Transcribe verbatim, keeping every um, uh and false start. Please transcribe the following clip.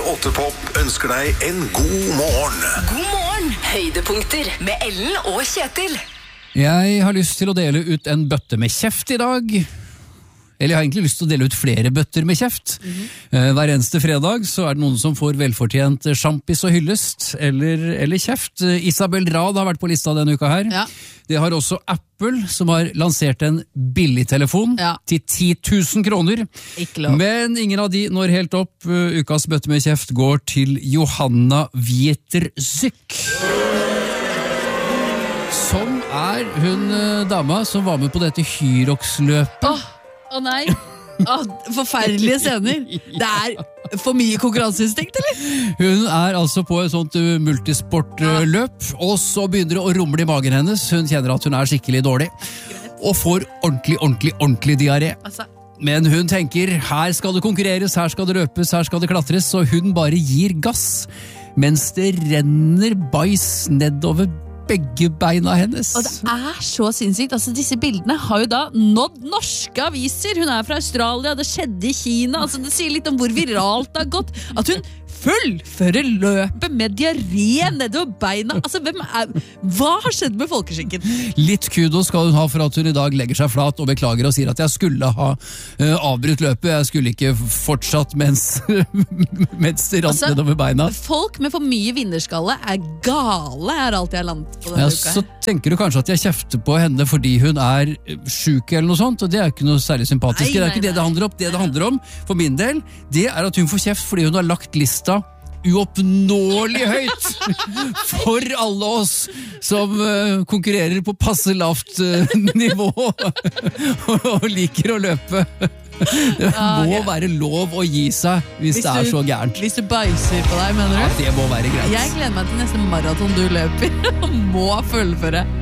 åtte Pop ønsker deg en god morgen. God morgen, høydepunkter med Ellen og Kjetil. Jeg har lyst til å dele ut en bøtte med kjeft i dag. Eller jeg har egentlig lyst til å dele ut flere bøtter med kjeft. Mm-hmm. Hver eneste fredag så er det noen som får velfortjent sjampis og hyllest, eller, eller kjeft. Isabel Rad har vært på lista denne uka her. Ja. Det har også Apple, som har lansert en billigtelefon ja. til ti tusen kroner. Ikke lov. Men ingen av de når helt opp. Ukas bøtte med kjeft går til Johanna Wieterzyk. Som er hun dama som var med på dette Hyrox-løpet. Åh, oh, nei. Oh, forferdelige scener. Det er for mye konkurranseinstinkt, eller? Hun er altså på et sånt uh, multisportløp, og så begynner det å rumle i magen hennes. Hun kjenner at hun er skikkelig dårlig, og får ordentlig, ordentlig, ordentlig diaré. Altså. Men hun tenker, her skal det konkurreres, her skal det løpes, her skal det klatres, så hun bare gir gass, mens det renner bæsj nedover begge beina hennes. Og det er så sinnssykt. Altså, disse bildene har jo da nådd norske aviser. Hun er fra Australia, det skjedde i Kina. Altså, det sier litt om hvor viralt det har gått. At hun fullfører løpet med diaré nedover beina. Altså, hvem er... Hva har skjedd med folkeskikken? Litt kudo skal hun ha for at hun i dag legger seg flat og beklager og sier at jeg skulle ha uh, avbrutt løpet. Jeg skulle ikke fortsatt mens, mens det rant altså, nedover beina. Folk med for mye vinnerskalle er gale, er alt jeg har landet på denne ja, uka. Så tenker du kanskje at jeg kjefter på henne fordi hun er syk eller noe sånt, og det er ikke noe særlig sympatisk. Nei, nei, det er ikke det det handler om. Det det handler om, for min del, det er at hun får kjeft fordi hun har lagt lista uoppnåelig høyt for alle oss som uh, konkurrerer på passe lavt uh, nivå og liker å løpe. Det ah, må ja. være lov å gi seg hvis, hvis det er du, så gærent. Hvis du bæsjer på deg, mener du? Ja, det må være greit. Jeg gleder meg til neste maraton du løper og må fullføre.